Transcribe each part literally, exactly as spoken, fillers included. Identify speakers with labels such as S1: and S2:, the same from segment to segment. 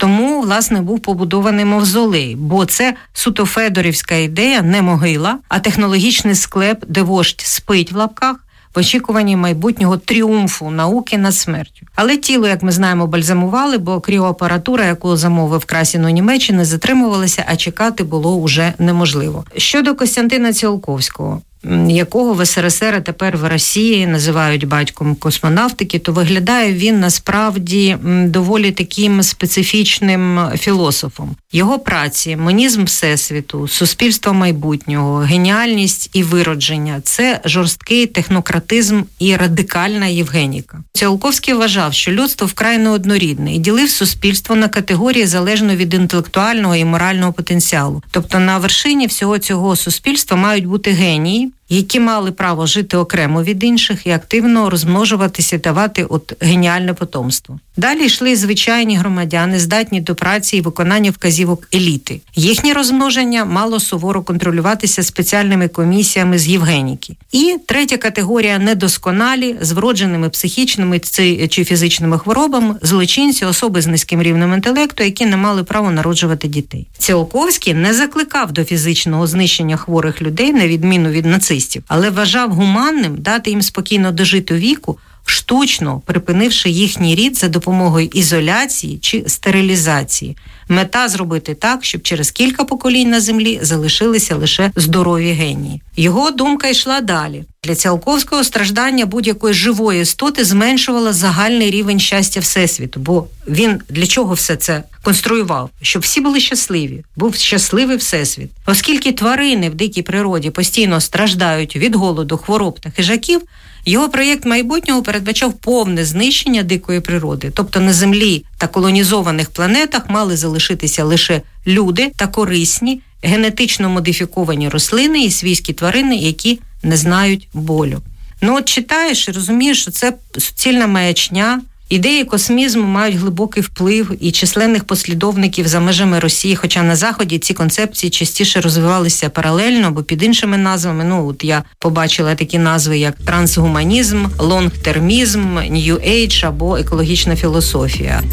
S1: Тому, власне, був побудований мавзолей, бо це суто федорівська ідея, не могила, а технологічний склеп, де вождь спить в лапках, в очікуванні майбутнього тріумфу науки над смертю. Але тіло, як ми знаємо, бальзамували, бо кріоапаратура, яку замовив Красін у Німеччині, затримувалася, а чекати було уже неможливо. Щодо Костянтина Ціолковського, якого в СРСР, а тепер в Росії називають батьком космонавтики, то виглядає він насправді доволі таким специфічним філософом. Його праці «Монізм Всесвіту», «Суспільство майбутнього», «Геніальність і виродження» – це жорсткий технократизм і радикальна євгеніка. Ціолковський вважав, що людство вкрай неоднорідне і ділив суспільство на категорії залежно від інтелектуального і морального потенціалу. Тобто на вершині всього цього суспільства мають бути генії, які мали право жити окремо від інших і активно розмножуватися і давати от геніальне потомство. Далі йшли звичайні громадяни, здатні до праці і виконання вказівок еліти. Їхнє розмноження мало суворо контролюватися спеціальними комісіями з євгеніки. І третя категорія – недосконалі, з вродженими психічними чи фізичними хворобами, злочинці, особи з низьким рівнем інтелекту, які не мали права народжувати дітей. Ціолковський не закликав до фізичного знищення хворих людей, на відміну від нацистів, але вважав гуманним дати їм спокійно дожити віку, штучно припинивши їхній рід за допомогою ізоляції чи стерилізації. Мета – зробити так, щоб через кілька поколінь на землі залишилися лише здорові генії. Його думка йшла далі. Для Ціолковського страждання будь-якої живої істоти зменшувало загальний рівень щастя Всесвіту, бо він для чого все це конструював? Щоб всі були щасливі, був щасливий Всесвіт. Оскільки тварини в дикій природі постійно страждають від голоду, хвороб та хижаків, його проєкт майбутнього передбачав повне знищення дикої природи. Тобто на Землі та колонізованих планетах мали залишитися лише люди та корисні, генетично модифіковані рослини і свійські тварини, які не знають болю. Ну от читаєш і розумієш, що це суцільна маячня. Ідеї космізму мають глибокий вплив і численних послідовників за межами Росії, хоча на Заході ці концепції частіше розвивалися паралельно або під іншими назвами. Ну, от я побачила такі назви, як трансгуманізм, лонгтермізм, нью-ейдж або екологічна філософія.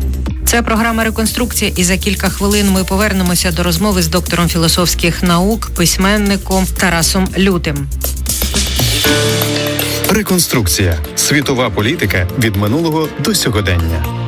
S1: Це програма «Реконструкція», і за кілька хвилин ми повернемося до розмови з доктором філософських наук, письменником Тарасом Лютим.
S2: Реконструкція. Світова політика від минулого до сьогодення.